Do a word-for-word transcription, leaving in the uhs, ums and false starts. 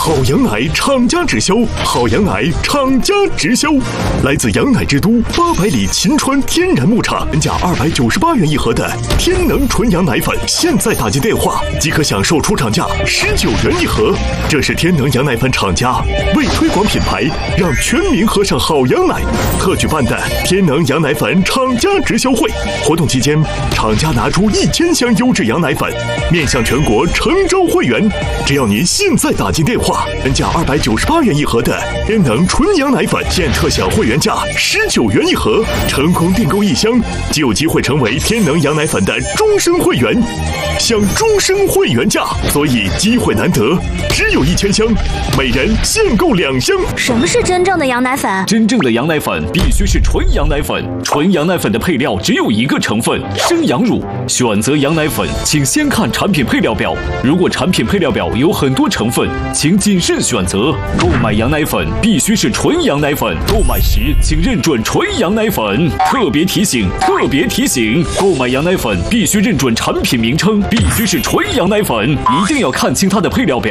好羊奶厂家直销，好羊奶厂家直销，来自羊奶之都八百里秦川天然牧场，原价二百九十八元一盒的天能纯羊奶粉，现在打进电话即可享受出厂价十九元一盒。这是天能羊奶粉厂家为推广品牌，让全民喝上好羊奶，特举办的天能羊奶粉厂家直销会。活动期间，厂家拿出一千箱优质羊奶粉，面向全国诚招会员。只要您现在打进电话，原价二百九十八元一盒的天能纯羊奶粉，现特享会员价十九元一盒。成功订购一箱，即有机会成为天能羊奶粉的终身会员，享终身会员价，所以机会难得，只有一千箱，每人限购两箱。 什么是真正的羊奶粉？ 真正的羊奶粉必须是纯羊奶粉，纯羊奶粉的配料只有一个成分：生羊乳。选择羊奶粉，请先看产品配料表，如果产品配料表有很多成分，请谨慎选择。购买羊奶粉必须是纯羊奶粉，购买时请认准纯羊奶粉。特别提醒，特别提醒，购买羊奶粉必须认准产品名称，必须是纯羊奶粉，一定要看清它的配料表。